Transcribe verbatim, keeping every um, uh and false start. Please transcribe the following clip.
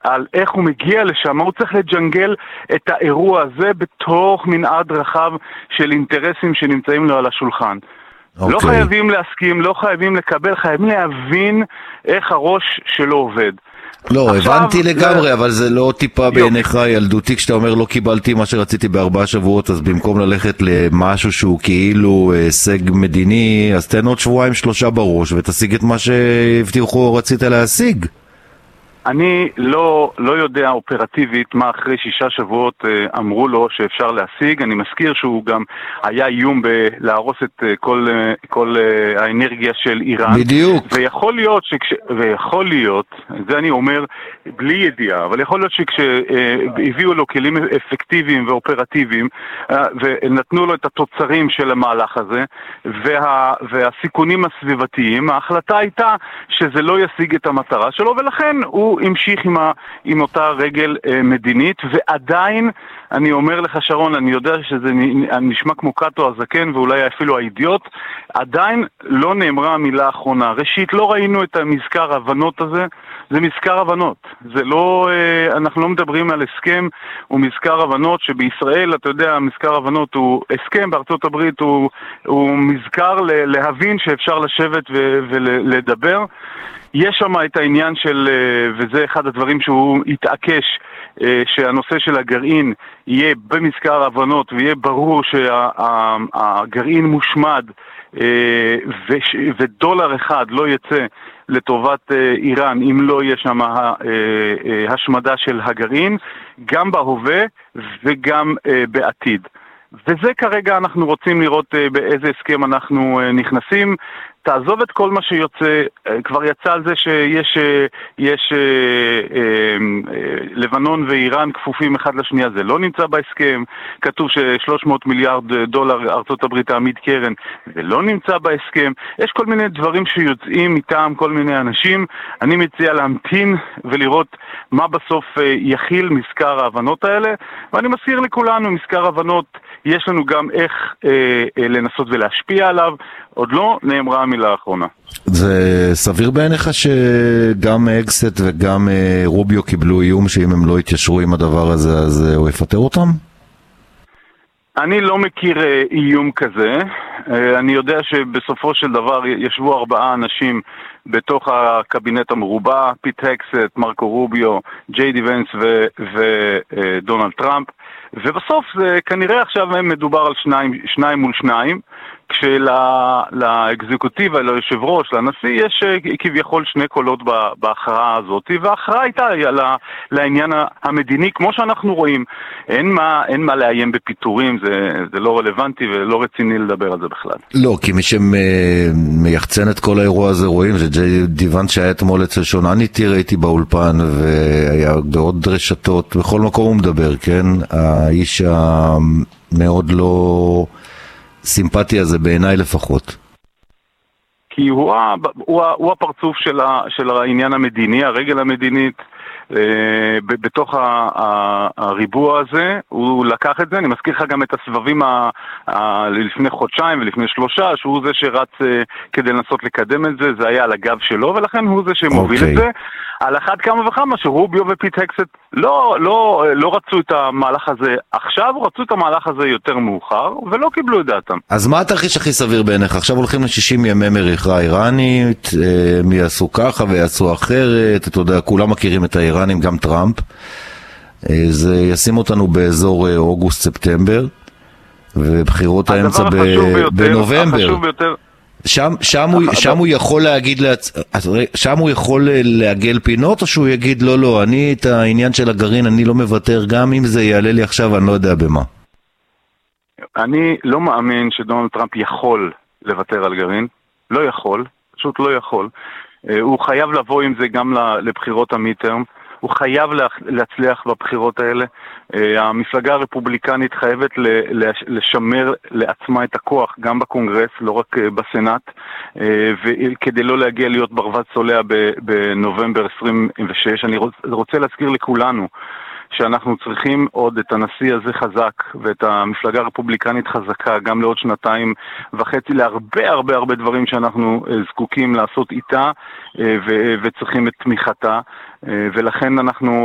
על איך הוא מגיע לשם, הוא צריך לג'נגל את האירוע הזה בתוך מנעד רחב של אינטרסים שנמצאים לו על השולחן. Okay. לא חייבים להסכים, לא חייבים לקבל, חייבים להבין איך הראש שלו עובד. לא, הבנתי לגמרי, אבל זה לא טיפה בעיניך ילדותי, כשאתה אומר לא קיבלתי מה שרציתי בארבעה שבועות, אז במקום ללכת למשהו שהוא כאילו הישג מדיני, אז תן עוד שבועיים שלושה בראש ותשיג את מה שהבטיחו או רצית להשיג. אני לא, לא יודע אופרטיבית מה אחרי שישה שבועות אה, אמרו לו שאפשר להשיג. אני מזכיר שהוא גם היה איום בלהרוס את אה, כל, אה, כל אה, האנרגיה של איראן. בדיוק. ויכול להיות, שכש, ויכול להיות, זה אני אומר בלי ידיעה, אבל יכול להיות שכשהביאו אה, לו כלים אפקטיביים ואופרטיביים, אה, ונתנו לו את התוצרים של המהלך הזה, וה, והסיכונים הסביבתיים, ההחלטה הייתה שזה לא ישיג את המטרה שלו, ולכן הוא המשיך עם, ה, עם אותה רגל אה, מדינית, ועדיין, אני אומר לך שרון, אני יודע שזה נשמע כמו קאטו הזקן, ואולי אפילו האידיוט, עדיין לא נאמרה המילה האחרונה. ראשית, לא ראינו את המזכר הבנות הזה, זה מזכר הבנות. זה לא, אה, אנחנו לא מדברים על הסכם, הוא מזכר הבנות, שבישראל, אתה יודע, מזכר הבנות הוא הסכם, בארצות הברית הוא, הוא מזכר להבין שאפשר לשבת ו, ולדבר. יש שם את העניין של, וזה אחד הדברים שהוא התעקש, שהנושא של הגרעין יהיה במזכר הבנות, ויהיה ברור שהגרעין מושמד, ודולר אחד לא יצא לטובת איראן, אם לא יהיה שם השמדה של הגרעין, גם בהווה וגם בעתיד. וזה כרגע אנחנו רוצים לראות באיזה הסכם אנחנו נכנסים. תעזוב את כל מה שיוצא, כבר יצא על זה שיש יש, אה, אה, לבנון ואיראן כפופים אחד לשנייה, זה לא נמצא בהסכם, כתוב ש-שלוש מאות מיליארד דולר ארצות הברית העמיד קרן, זה לא נמצא בהסכם, יש כל מיני דברים שיוצאים מטעם כל מיני אנשים. אני מציע להמתין ולראות מה בסוף יכיל מזכר ההבנות האלה, ואני מזכיר לכולנו, מזכר ההבנות יש לנו גם איך אה, אה, לנסות ולהשפיע עליו, עוד לא נאמרה המילה האחרונה. זה סביר בעיניך שגם אקסט וגם אה, רוביו קיבלו איום שאם הם לא יתיישרו עם הדבר הזה, אז אה, הוא יפטר אותם? אני לא מכיר אה, איום כזה. אה, אני יודע שבסופו של דבר ישבו ארבעה אנשים בתוך הקבינט המרובע, פיט הקסט, מרקו רוביו, ג'יי די ונס ודונלד טראמפ, ובסוף זה כנראה עכשיו מדובר על שניים, שניים מול שניים, כשלאקזקוטיבה, ליושב ראש, לנשיא, יש כביכול שני קולות בהכרעה הזאת, וההכרעה הייתה לעניין המדיני, כמו שאנחנו רואים. אין מה, אין מה לאיים בפיטורים, זה, זה לא רלוונטי ולא רציני לדבר על זה בכלל. לא, כי מי שמייחצן את כל האירוע הזה רואים, שג'יי די ונס שהיה אתמול אצל שון הניטי, ראיתי באולפן, והיה בעוד רשתות, בכל מקום הוא מדבר, כן? האיש המאוד לא סימפטי הזה בעיניי לפחות. כי הוא, הוא, הוא הפרצוף של, ה, של העניין המדיני, הרגל המדינית, אה, בתוך ה, ה, הריבוע הזה, הוא לקח את זה. אני מזכיר לך גם את הסבבים ה, ה, לפני חודשיים ולפני שלושה, שהוא זה שרץ אה, כדי לנסות לקדם את זה, זה היה על הגב שלו, ולכן הוא זה שמוביל okay. את זה. על אחת כמה וכמה שרוביו ופיט הקסט לא, לא, לא רצו את המהלך הזה עכשיו, רצו את המהלך הזה יותר מאוחר, ולא קיבלו את דעתם. אז מה התרחיש הכי סביר בעיניך? עכשיו הולכים ל-שישים ימי מריחה איראנית, הם יעשו ככה ויעשו אחרת, אתה יודע, כולם מכירים את האיראנים, גם טראמפ. זה ישים אותנו באזור אוגוסט-ספטמבר, ובחירות האמצע בנובמבר. החשוב ביותר, שם, שם, הוא, שם הוא יכול להגיד, שם הוא יכול לעגל פינות, או שהוא יגיד, לא, לא, אני את העניין של הגרעין, אני לא מוותר, גם אם זה יעלה לי עכשיו, אני לא יודע במה. אני לא מאמין שדונלד טראמפ יכול לוותר על גרעין, לא יכול, פשוט לא יכול. הוא חייב לבוא עם זה גם לבחירות המיטרם, הוא חייב להצליח בבחירות האלה. המפלגה הרפובליקנית חייבת לשמר לעצמה את הכוח גם בקונגרס, לא רק בסנאט, וכדי לא להגיע להיות ברווז צולע בנובמבר עשרים ושש. אני רוצה להזכיר לכולנו שאנחנו צריכים עוד את הנשיא הזה חזק ואת המפלגה הרפובליקנית חזקה גם לעוד שנתיים וחצי להרבה הרבה הרבה דברים שאנחנו זקוקים לעשות איתה וצריכים את תמיכתה, ולכן אנחנו